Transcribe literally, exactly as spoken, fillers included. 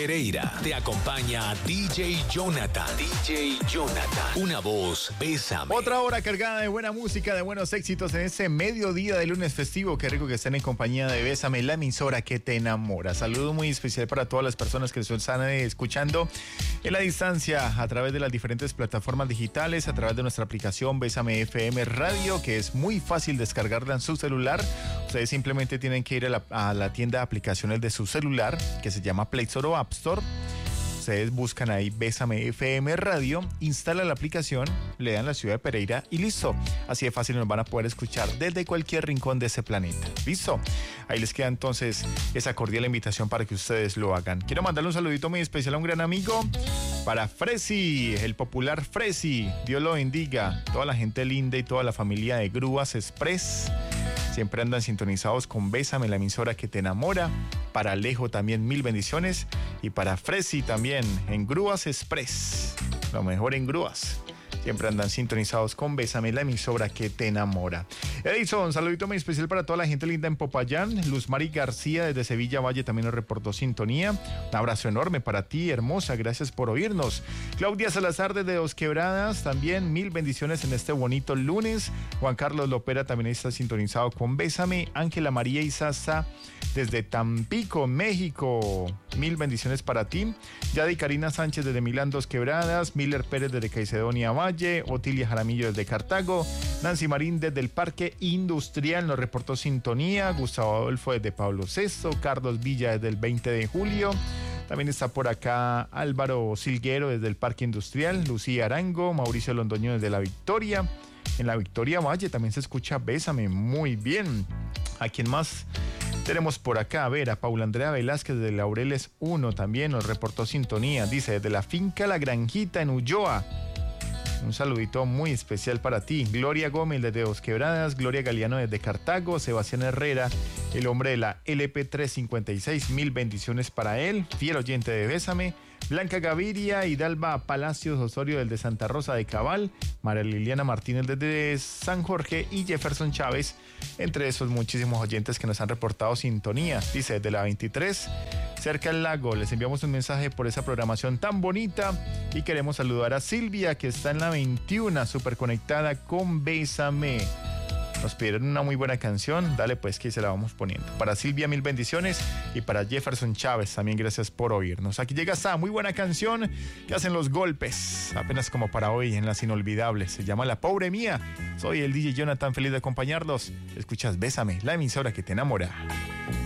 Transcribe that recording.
Pereira te acompaña D J Jonathan. D J Jonathan. Una voz, Bésame. Otra hora cargada de buena música, de buenos éxitos en ese mediodía de lunes festivo. Qué rico que estén en compañía de Bésame, la emisora que te enamora. Saludo muy especial para todas las personas que nos están escuchando en la distancia a través de las diferentes plataformas digitales, a través de nuestra aplicación Bésame F M Radio, que es muy fácil descargarla en su celular. Ustedes simplemente tienen que ir a la, a la tienda de aplicaciones de su celular, que se llama Play Store o App Store. Ustedes buscan ahí Bésame F M Radio, instalan la aplicación, le dan la ciudad de Pereira y listo. Así de fácil nos van a poder escuchar desde cualquier rincón de ese planeta. ¿Listo? Ahí les queda entonces esa cordial invitación para que ustedes lo hagan. Quiero mandarle un saludito muy especial a un gran amigo, para Fresi, el popular Fresi. Dios lo bendiga. Toda la gente linda y toda la familia de Grúas Express. Siempre andan sintonizados con Bésame, la emisora que te enamora. Para Alejo también mil bendiciones. Y para Fresi también en Grúas Express. Lo mejor en grúas. Siempre andan sintonizados con Bésame, la emisora que te enamora. Edison, saludito muy especial para toda la gente linda en Popayán. Luz Mari García desde Sevilla Valle también nos reportó sintonía. Un abrazo enorme para ti, hermosa. Gracias por oírnos. Claudia Salazar desde Dos Quebradas, también mil bendiciones en este bonito lunes. Juan Carlos Lopera también está sintonizado con Bésame. Ángela María Izaza desde Tampico, México. Mil bendiciones para ti. Yadi Karina Sánchez desde Milán, Dos Quebradas. Miller Pérez desde Caicedonia Valle. Otilia Jaramillo desde Cartago. Nancy Marín desde el Parque Industrial nos reportó sintonía. Gustavo Adolfo desde Pablo sexto. Carlos Villa desde el veinte de julio. También está por acá Álvaro Silguero desde el Parque Industrial. Lucía Arango. Mauricio Londoño desde La Victoria. En La Victoria Valle también se escucha Bésame muy bien. ¿A quién más tenemos por acá? A ver, a Paula Andrea Velázquez de Laureles uno también nos reportó sintonía. Dice, desde la finca La Granjita en Ulloa. Un saludito muy especial para ti. Gloria Gómez desde Dos Quebradas. Gloria Galeano desde Cartago. Sebastián Herrera, el hombre de la L P trescientos cincuenta y seis. Mil bendiciones para él. Fiel oyente de Bésame. Blanca Gaviria, Hidalba Palacios Osorio desde Santa Rosa de Cabal, María Liliana Martínez desde San Jorge y Jefferson Chávez, entre esos muchísimos oyentes que nos han reportado sintonía. Dice, desde la veintitrés, cerca del lago, les enviamos un mensaje por esa programación tan bonita y queremos saludar a Silvia, que está en la veintiuno, súper conectada con Bésame. Nos pidieron una muy buena canción, dale pues que se la vamos poniendo. Para Silvia, mil bendiciones, y para Jefferson Chávez también gracias por oírnos. Aquí llega esta muy buena canción que hacen Los Golpes, apenas como para hoy en las inolvidables. Se llama La Pobre Mía. Soy el D J Jonathan, feliz de acompañarlos. Escuchas Bésame, la emisora que te enamora.